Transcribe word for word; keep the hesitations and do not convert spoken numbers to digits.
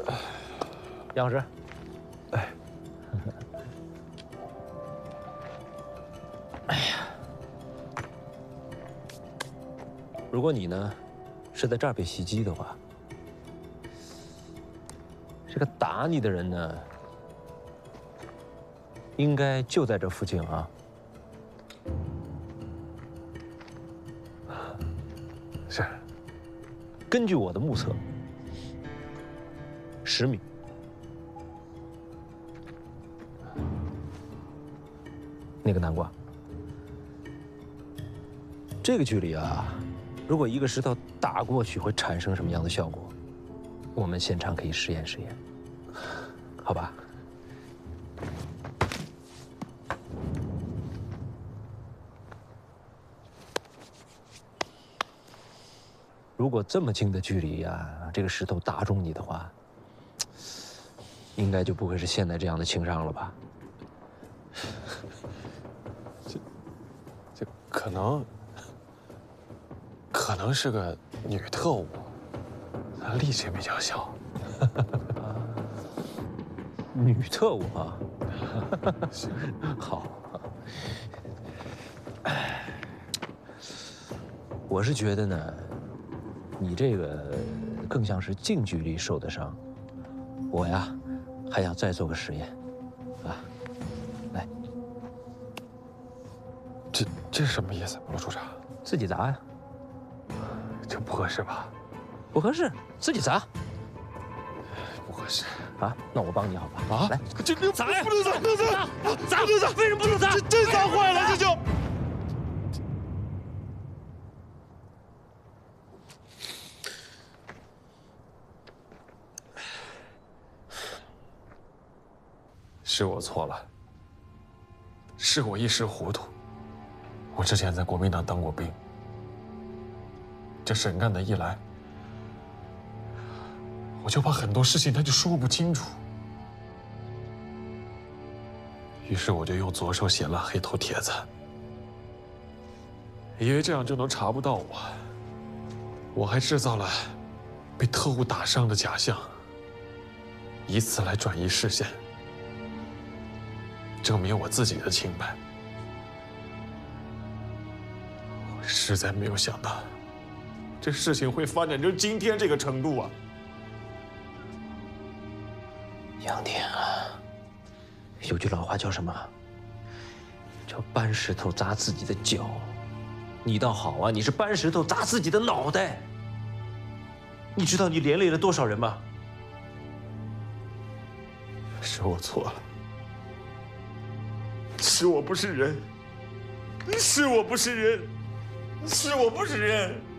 杨老师， 哎， 哎呀，如果你呢是在这儿被袭击的话，这个打你的人呢，应该就在这附近啊。 是。 根据我的目测，十米。那个南瓜，这个距离啊，如果一个石头打过去会产生什么样的效果？我们现场可以实验实验，好吧？如果这么近的距离呀，这个石头打中你的话，应该就不会是现在这样的情伤了吧？ 这，这可能，可能是个女特务，她力气比较小。 女特务啊，好。我是觉得呢，你这个更像是近距离受的伤，我呀还要再做个实验，啊，来， 这这是什么意思，罗处长？ 自己砸呀， 这不合适吧？ 不合适，自己砸。 不合适啊，那我帮你好吧？ 啊， 来， 这这砸呀！ 不能砸，不能砸， 砸！不能砸！为什么不能砸？ 这真砸坏了，这就。是我错了，是我一时糊涂。我之前在国民党当过兵，这沈干的一来，我就怕很多事情他就说不清楚。于是我就用左手写了黑头帖子，以为这样就能查不到我。我还制造了被特务打伤的假象，以此来转移视线，证明我自己的清白。我实在没有想到，这事情会发展成今天这个程度啊！ 杨天啊，有句老话叫什么？叫搬石头砸自己的脚。你倒好啊，你是搬石头砸自己的脑袋。你知道你连累了多少人吗？ 是我错了，是我不是人，是我不是人，是我不是人。